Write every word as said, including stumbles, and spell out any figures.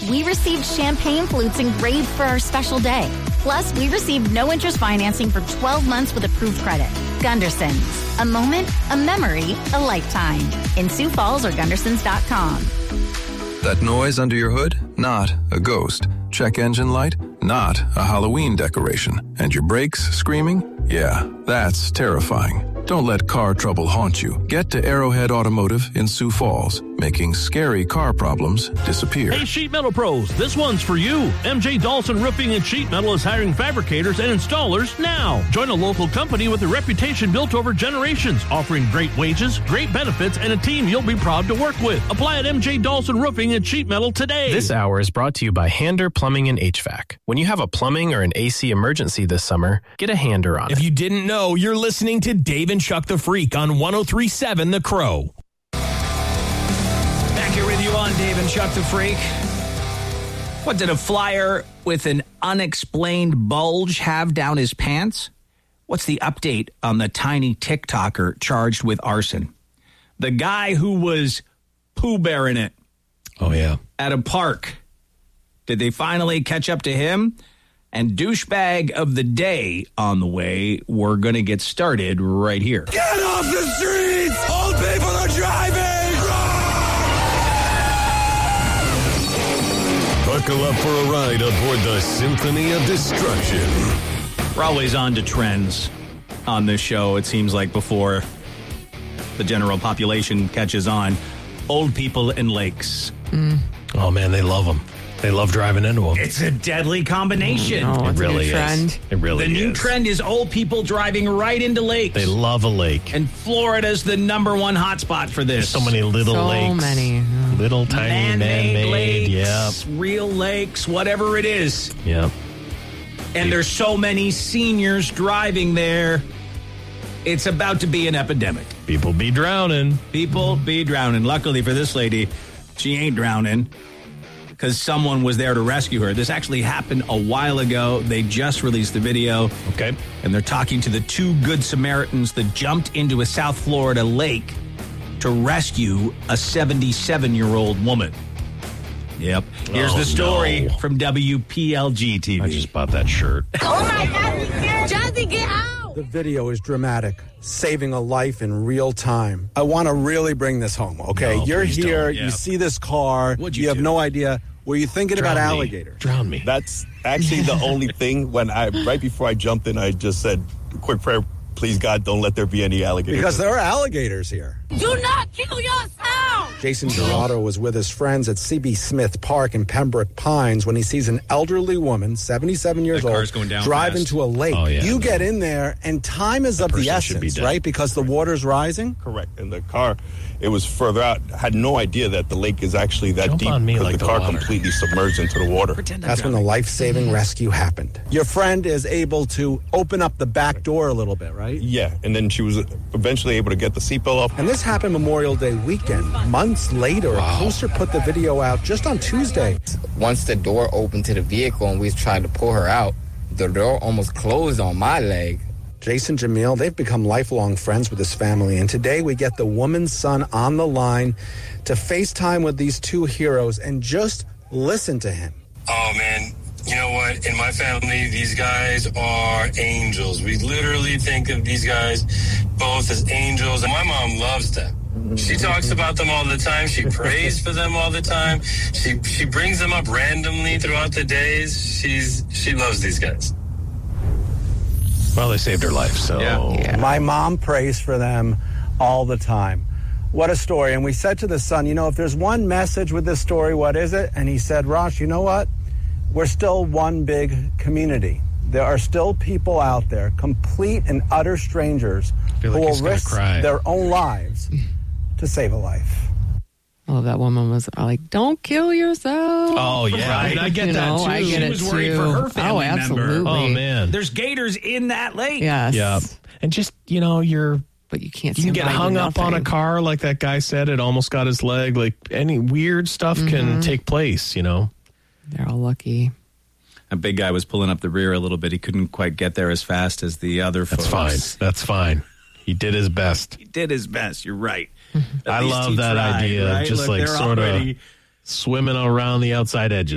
we received champagne flutes engraved for our special day. Plus, we received no-interest financing for twelve months with approved credit. Gundersons. A moment, a memory, a lifetime. In Sioux Falls or Gundersons dot com. That noise under your hood? Not a ghost. Check engine light? Not a Halloween decoration. And your brakes screaming? Yeah, that's terrifying. Don't let car trouble haunt you. Get to Arrowhead Automotive in Sioux Falls, making scary car problems disappear. Hey, Sheet Metal Pros, this one's for you. M J Dawson Roofing and Sheet Metal is hiring fabricators and installers now. Join a local company with a reputation built over generations, offering great wages, great benefits, and a team you'll be proud to work with. Apply at M J Dawson Roofing and Sheet Metal today. This hour is brought to you by Hander Plumbing and H V A C. When you have a plumbing or an A C emergency this summer, get a Hander on it. If you didn't know, you're listening to Dave and Chuck the Freak on one oh three point seven The Crow. Back here with you on Dave and Chuck the Freak. What did a flyer with an unexplained bulge have down his pants? What's the update on the tiny TikToker charged with arson? The guy who was Pooh Bearing it. Oh, yeah. At a park. Did they finally catch up to him? And douchebag of the day on the way. We're going to get started right here. Get off the streets! Old people are driving! Buckle up for a ride aboard the Symphony of Destruction. We're always on to trends on this show, it seems like, before the general population catches on. Old people and lakes. Mm. Oh, man, they love them. They love driving into them. It's a deadly combination. Mm, oh, it really a new trend. is. It really the is. new trend is old people driving right into lakes. They love a lake. And Florida's the number one hotspot for this. There's so many little so lakes. So many. Little tiny man-made, man-made. lakes, Yep. real lakes, whatever it is. Yep. And there's so many seniors driving there. It's about to be an epidemic. People be drowning. People be drowning. Luckily for this lady, she ain't drowning because someone was there to rescue her. This actually happened a while ago. They just released the video. Okay. And they're talking to the two good Samaritans that jumped into a South Florida lake to rescue a seventy-seven-year-old woman. Yep. Here's oh, the story no. from W P L G T V. I just bought that shirt. Oh, my God. Jazzy, get out. The video is dramatic, saving a life in real time. I want to really bring this home, okay? No, You're here, yeah. you see this car, What'd you you have do? no idea. Were you thinking Drown about me. alligators? Drown me. That's actually the only thing. When I right before I jumped in, I just said, quick prayer, please God, don't let there be any alligators. Because there are alligators here. Do not kill yourself. Jason Dorado was with his friends at C B Smith Park in Pembroke Pines when he sees an elderly woman, seventy-seven years The car's old, going down drive fast. into a lake. Oh, yeah. You get in there, and time is of the person should be essence, dead. right? Because the water's rising. Correct. And the car, it was further out. I had no idea that the lake is actually that Jump deep. on me because like the the car water. completely submerged into the water. That's when the life-saving rescue happened. Your friend is able to open up the back door a little bit, right? Yeah, and then she was eventually able to get the seatbelt off. And this happened Memorial Day weekend. Months later, Wow. a poster put the video out just on Tuesday. Once the door opened to the vehicle and we tried to pull her out, the door almost closed on my leg. Jason Jamil, they've become lifelong friends with his family, and today we get the woman's son on the line to FaceTime with these two heroes and just listen to him. Oh, man. You know what? In my family, these guys are angels. We literally think of these guys both as angels. And my mom loves them. She talks about them all the time. She prays for them all the time. She she brings them up randomly throughout the days. She's she loves these guys. Well, they saved her life, so. Yeah. Yeah. My mom prays for them all the time. What a story. And we said to the son, you know, if there's one message with this story, what is it? And he said, Rosh, you know what? We're still one big community. There are still people out there, complete and utter strangers, feel who like he's will gonna risk cry. their own lives to save a life. Oh, that woman was like, "Don't kill yourself." Oh, yeah. Right. I get You that, know, too. I get She it was too. worried for her family oh, member. absolutely. Oh, man. There's gators in that lake. Yes. Yeah. And just, you know, you're... But you can't. You can get survive hung in up on a nothing. car like that guy said. It almost got his leg. Like, any weird stuff Mm-hmm. can take place, you know? They're all lucky. A big guy was pulling up the rear a little bit. He couldn't quite get there as fast as the other That's folks. fine. That's fine. He did his best. He did his best. You're right. I least love he that tried, idea. right? Just Look, like they're sort of already- swimming around the outside edges.